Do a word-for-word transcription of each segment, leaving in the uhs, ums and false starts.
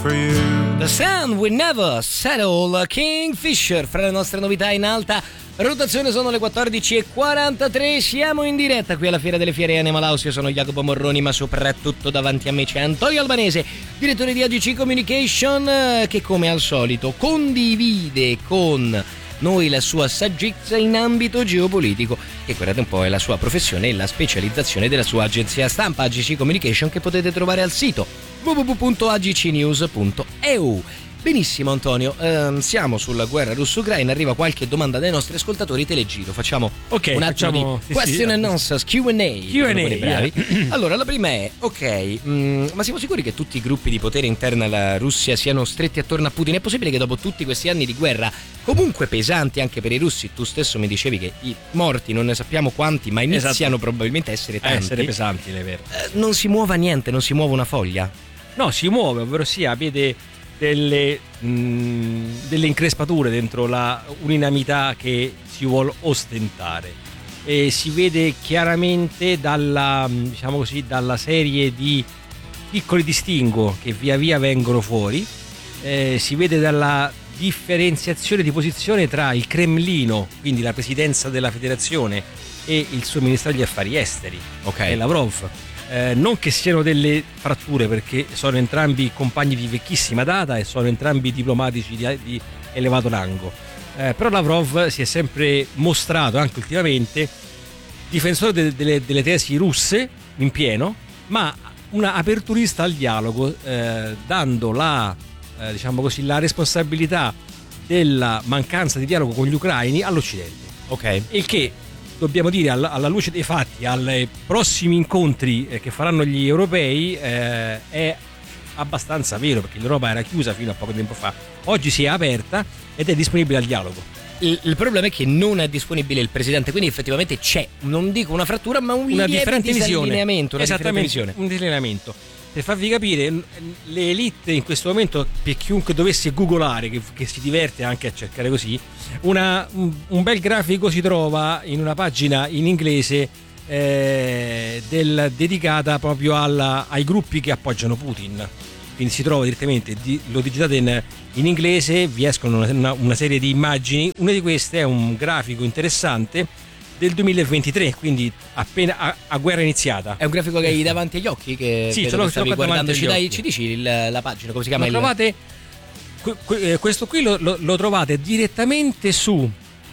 for you. The Sun Will Never Settle, Kingfisher, fra le nostre novità in alta rotazione. Sono le quattordici e quarantatré, siamo in diretta qui alla Fiera delle Fiere Animal House. Io sono Jacopo Morroni, ma soprattutto davanti a me c'è Antonio Albanese, direttore di A G C Communication, che come al solito condivide con noi la sua saggezza in ambito geopolitico, che guardate un po' è la sua professione e la specializzazione della sua agenzia stampa A G C Communication, che potete trovare al sito w w w punto a g c news punto e u. Benissimo Antonio, ehm, siamo sulla guerra russo-ucraina, arriva qualche domanda dai nostri ascoltatori, te le giro, facciamo okay, un attimo facciamo, di sì, question sì, and answers, Q and A, Q and A, bravi. Yeah. Allora la prima è, ok, mh, ma siamo sicuri che tutti i gruppi di potere interna alla Russia siano stretti attorno a Putin? È possibile che dopo tutti questi anni di guerra, comunque pesanti anche per i russi, tu stesso mi dicevi che i morti non ne sappiamo quanti, ma iniziano esatto. probabilmente a essere tanti, essere pesanti, è vero. Eh, non si muova niente, non si muove una foglia? No, si muove, ovvero sia, vede delle, mh, delle increspature dentro la unanimità che si vuole ostentare, e si vede chiaramente dalla, diciamo così, dalla serie di piccoli distinguo che via via vengono fuori, eh, si vede dalla differenziazione di posizione tra il Cremlino, quindi la presidenza della federazione, e il suo ministro degli affari esteri, okay. Lavrov. Eh, non che siano delle fratture, perché sono entrambi compagni di vecchissima data e sono entrambi diplomatici di, di elevato rango, eh, però Lavrov si è sempre mostrato anche ultimamente difensore de, de, delle tesi russe in pieno, ma una aperturista al dialogo, eh, dando la, eh, diciamo così, la responsabilità della mancanza di dialogo con gli ucraini all'Occidente. Ok. Il che, dobbiamo dire, alla, alla luce dei fatti, ai prossimi incontri eh, che faranno gli europei, eh, è abbastanza vero, perché l'Europa era chiusa fino a poco tempo fa, oggi si è aperta ed è disponibile al dialogo. Il, il problema è che non è disponibile il presidente, quindi effettivamente c'è, non dico una frattura, ma un una lieve differente disallineamento, visione. una Esattamente, visione. un disallineamento. Per farvi capire, le elite in questo momento, per chiunque dovesse googolare, che, che si diverte anche a cercare così, una, un, un bel grafico si trova in una pagina in inglese eh, del, dedicata proprio alla, ai gruppi che appoggiano Putin. Quindi si trova direttamente, di, lo digitate in, in inglese, vi escono una, una, una serie di immagini. Una di queste è un grafico interessante del duemilaventitré, quindi appena a, a guerra iniziata. È un grafico che hai davanti agli occhi, che sì, ce l'ho, stavi ce l'ho guardando. Ci, dai, occhi. ci dici il, la pagina, come si chiama? Lo il... trovate, questo qui lo, lo, lo trovate direttamente su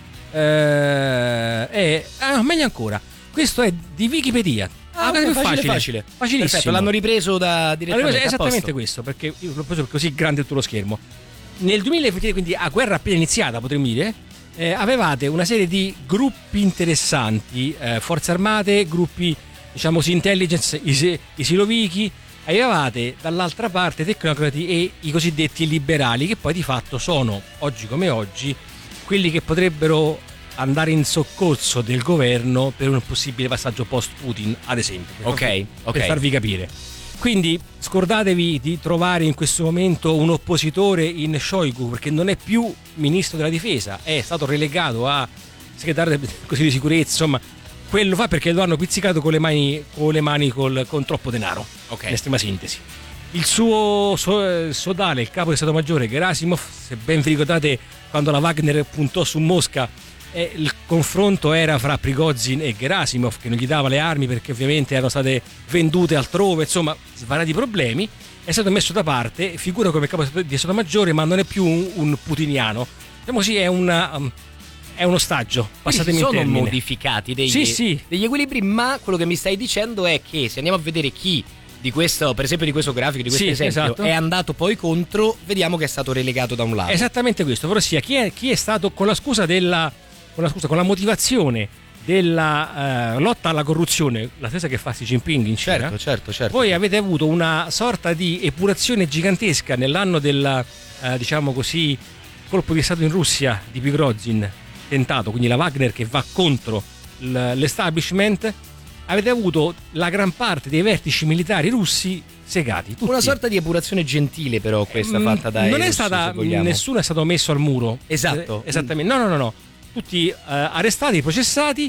eh, è, ah, meglio ancora, questo è di Wikipedia. Ah, okay, facile, facile, facile. Facilissimo. Perfetto, l'hanno ripreso da direttamente. È esattamente questo, perché io l'ho preso così grande tutto lo schermo. Nel duemilaventitré, quindi a guerra appena iniziata, potremmo dire, eh, avevate una serie di gruppi interessanti, eh, forze armate, gruppi, diciamo così, intelligence, i, i siloviki, avevate dall'altra parte tecnocrati e i cosiddetti liberali, che poi di fatto sono, oggi come oggi, quelli che potrebbero andare in soccorso del governo per un possibile passaggio post-Putin, ad esempio. Per, ok, farvi, ok. per farvi capire. Quindi scordatevi di trovare in questo momento un oppositore in Shoigu, perché non è più ministro della difesa, è stato relegato a segretario così di sicurezza, insomma, quello fa perché lo hanno pizzicato con le mani, con, le mani col, con troppo denaro, ok, in estrema sintesi. Il suo so, sodale, il capo di Stato Maggiore Gerasimov, se ben vi ricordate quando la Wagner puntò su Mosca, eh, il confronto era fra Prigozhin e Gerasimov, che non gli dava le armi perché ovviamente erano state vendute altrove, insomma svariati problemi. È stato messo da parte, figura come capo di Stato Maggiore, ma non è più un, un putiniano, diciamo così, è una... Um, è uno stagio, passatemi il termine. Sono modificati degli, sì, sì. degli equilibri, ma quello che mi stai dicendo è che se andiamo a vedere chi di questo, per esempio di questo grafico, di questo sì, esempio, esatto, è andato poi contro, vediamo che è stato relegato da un lato. Esattamente questo, ovvero sia chi è, chi è stato con la scusa della con la scusa con la motivazione della uh, lotta alla corruzione, la stessa che fa Xi Jinping in Cina. Certo, certo, certo. Voi avete avuto una sorta di epurazione gigantesca nell'anno del uh, diciamo così colpo di stato in Russia di Prigozhin tentato, quindi la Wagner che va contro l'establishment. Avete avuto la gran parte dei vertici militari russi segati, tutti. Una sorta di epurazione gentile, però, questa mm, fatta dai non è russi, stata, se nessuno è stato messo al muro. Esatto. Eh, esattamente, no no no no tutti eh, arrestati, processati,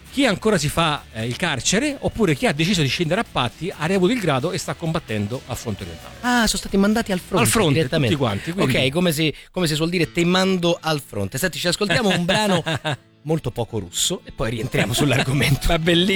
chi ancora si fa eh, il carcere, oppure chi ha deciso di scendere a patti, ha riavuto il grado e sta combattendo a fronte orientale. Ah, sono stati mandati al fronte. Al fronte, direttamente. tutti quanti. Quindi... Ok, come si, come si suol dire, te mando al fronte. Senti, ci ascoltiamo un brano molto poco russo e poi rientriamo sull'argomento. Ma bellissimo.